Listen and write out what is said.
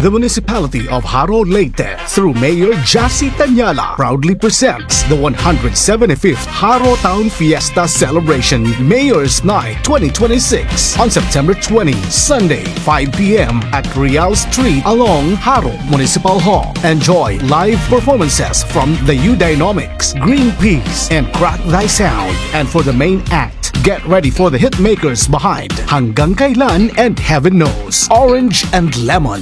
The municipality of Haro Leyte, through Mayor Jassy Tanyala, proudly presents the 175th Haro Town Fiesta Celebration Mayor's Night 2026 on September 20, Sunday, 5 p.m. at Real Street along Haro Municipal Hall. Enjoy live performances from the U Dynamics, Greenpeace, and Crack Thy Sound. And for the main act, get ready for the hitmakers behind Hanggang Kailan and Heaven Knows, Orange and Lemon.